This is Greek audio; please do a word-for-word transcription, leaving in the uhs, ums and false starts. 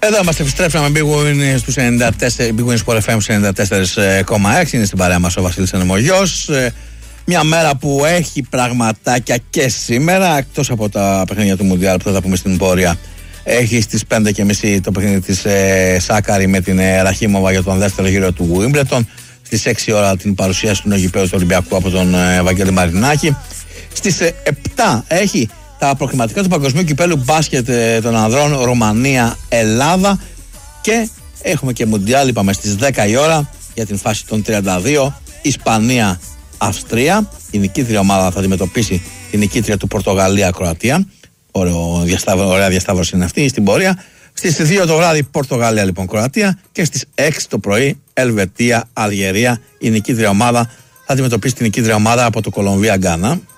Εδώ είμαστε, επιστρέψαμε Big Win στους ενενήντα τέσσερα, Big Win Sport εφ εμ στους ενενήντα τέσσερα κόμμα έξι. Είναι στην παρέα μας ο Βασίλης Ανεμογιός. Μια μέρα που έχει πραγματάκια και σήμερα, εκτός από τα παιχνίδια του Μουντιάλ που θα τα πούμε στην πορεία. Έχει στις πέντε και μισή το παιχνίδι της ε, Σάκαρη με την ε, Ραχίμοβα για τον δεύτερο γύρο του Wimbledon. Στις έξι ώρα την παρουσίαση του νογιπαίου του Ολυμπιακού από τον ε, Βαγγέλη Μαρινάκη. Στις ε, επτά έχει τα προκριματικά του Παγκοσμίου Κυπέλου Μπάσκετ ε, των ανδρών Ρουμανία-Ελλάδα. Και έχουμε και Μουντιάλ, είπαμε στις δέκα η ώρα για την φάση των τριάντα δύο. Ισπανία-Αυστρία. Η νικήτρια ομάδα θα αντιμετωπίσει την νικήτρια του Πορτογαλία-Κροατία. Ωραία διασταύρωση είναι αυτή στην πορεία. Στις δύο το βράδυ Πορτογαλία λοιπόν Κροατία. Και στις έξι το πρωί Ελβετία-Αλγερία. Η νικήτρια ομάδα θα αντιμετωπίσει την νικήτρια ομάδα από το Κολομβία-Γκάνα.